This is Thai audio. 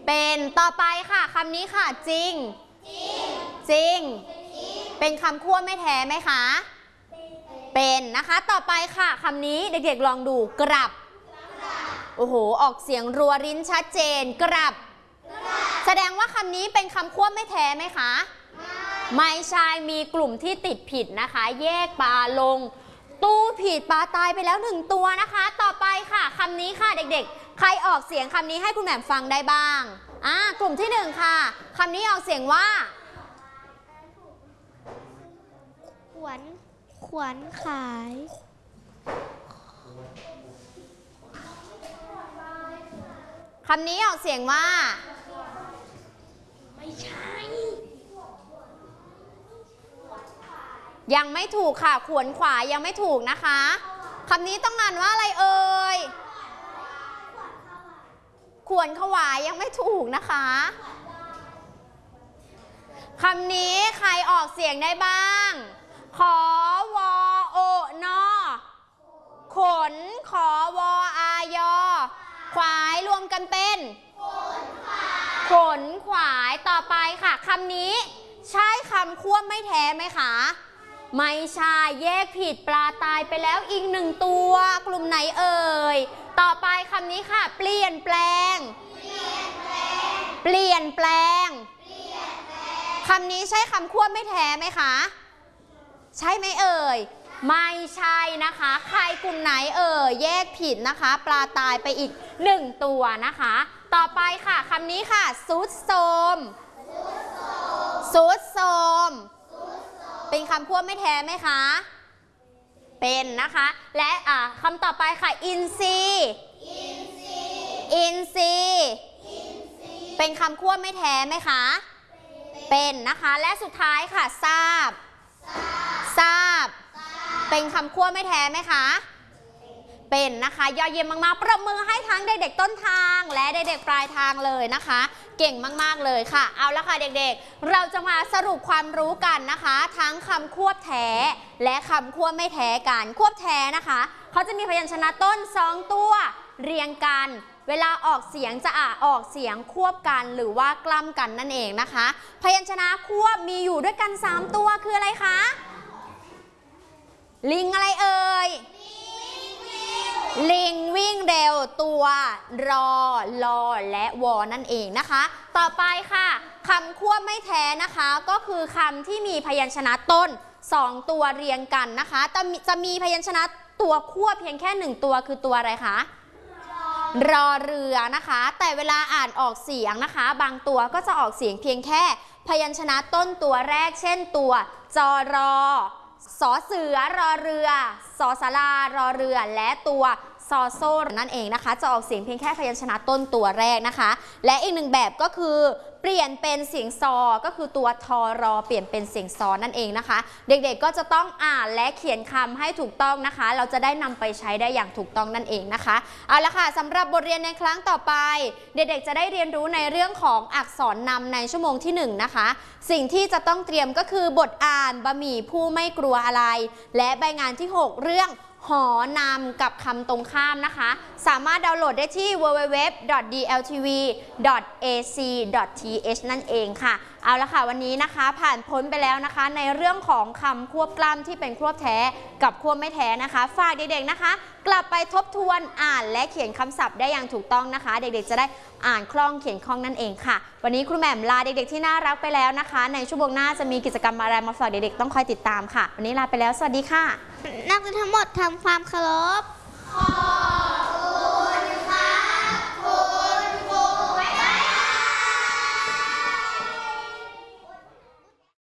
เป็นต่อไปค่ะคำนี้ค่ะจริงจริงเป็นคำควบไม่แท้ไหมคะเป็นนะคะต่อไปค่ะคำนี้เด็กๆลองดูกลับโอ้โหออกเสียงรัวริ้นชัดเจนกลับแสดงว่าคำนี้เป็นคำควบไม่แท้ไหมคะไม่ใช่มีกลุ่มที่ติดผิดนะคะแยกปลาลงตู้ผิดปลาตายไปแล้ว1ตัวนะคะต่อไปค่ะคำนี้ค่ะเด็กๆใครออกเสียงคำนี้ให้คุณแหม่มฟังได้บ้างกลุ่มที่1ค่ะคำนี้ออกเสียงว่าขวนขายคำนี้ออกเสียงว่าไม่ใช่ยังไม่ถูกค่ะขวนขวายยังไม่ถูกนะคะคำนี้ต้องอ่านว่าอะไรเอ่ยขวนขวายยังไม่ถูกนะคะคำนี้ใครออกเสียงได้บ้างขอวอโอนอขนขอวออายอขวายรวมกันเป็นขนขวายต่อไปค่ะคำนี้ใช่คำควบไม่แท้ไหมคะไม่ใช่แยกผิดปลาตายไปแล้วอีก1ตัวกลุ่มไหนเอ่ยต่อไปคำนี้ค่ะเปลี่ยนแปลงคำนี้ใช่คำควบไม่แท้ไหมคะใช่ไหมเอ่ยไม่ใช่นะคะใครกลุ่มไหนเอ่ยแยกผิดนะคะปลาตายไปอีก1ตัวนะคะต่อไปค่ะคำนี้ค่ะซุดโทรมเป็นคำควบไม่แท้ไหมคะเป็นนะคะและคำต่อไปค่ะอินทรีย์เป็นคำควบไม่แท้ไหมคะเป็นนะคะและสุดท้ายค่ะทราบเป็นคำควบไม่แท้ไหมคะเป็นนะคะยอดเยี่ยมมากๆปรบมือให้ทั้งเด็กๆต้นทางและเด็กๆปลายทางเลยนะคะเก่งมากๆเลยค่ะเอาละค่ะเด็กๆเราจะมาสรุปความรู้กันนะคะทั้งคำควบแท้และคำควบไม่แท้กันควบแท้นะคะเขาจะมีพยัญชนะต้น2ตัวเรียงกันเวลาออกเสียงจะออกเสียงควบกันหรือว่ากล้ำกันนั่นเองนะคะพยัญชนะควบมีอยู่ด้วยกัน3ตัวคืออะไรคะลิงอะไรเอ่ยลิงวิ่งเร็วตัวรอลอและวอนั่นเองนะคะต่อไปค่ะคำควบไม่แท้นะคะก็คือคำที่มีพยัญชนะต้น2ตัวเรียงกันนะคะจะมีพยัญชนะตัวควบเพียงแค่1ตัวคือตัวอะไรคะรอเรือนะคะแต่เวลาอ่านออกเสียงนะคะบางตัวก็จะออกเสียงเพียงแค่พยัญชนะต้นตัวแรกเช่นตัวจอรอสอเสือรอเรือสอสารารอเรือและตัวซอโซ่นั่นเองนะคะจะออกเสียงเพียงแค่พยัญชนะต้นตัวแรกนะคะและอีก1แบบก็คือเปลี่ยนเป็นเสียงซอก็คือตัวทอรอเปลี่ยนเป็นเสียงซอนั่นเองนะคะเด็กๆก็จะต้องอ่านและเขียนคำให้ถูกต้องนะคะเราจะได้นำไปใช้ได้อย่างถูกต้องนั่นเองนะคะเอาละค่ะสำหรับบทเรียนในครั้งต่อไปเด็กๆจะได้เรียนรู้ในเรื่องของอักษรนำในชั่วโมงที่1นะคะสิ่งที่จะต้องเตรียมก็คือบทอ่านบะหมี่ผู้ไม่กลัวอะไรและใบงานที่6เรื่องหอนำกับคำตรงข้ามนะคะสามารถดาวน์โหลดได้ที่ www.dltv.ac.th นั่นเองค่ะเอาละค่ะวันนี้นะคะผ่านพ้นไปแล้วนะคะในเรื่องของคำควบกล้ำที่เป็นควบแท้กับควบไม่แท้นะคะฝากเด็กๆนะคะกลับไปทบทวนอ่านและเขียนคำศัพท์ได้อย่างถูกต้องนะคะเด็กๆจะได้อ่านคล่องเขียนคล่องนั่นเองค่ะวันนี้ครูแหม่มลาเด็กๆที่น่ารักไปแล้วนะคะในชั่วโมงหน้าจะมีกิจกรรมอะไรมาฝากเด็กๆต้องคอยติดตามค่ะวันนี้ลาไปแล้วสวัสดีค่ะนักเรียนทั้งหมดทำความเคารพ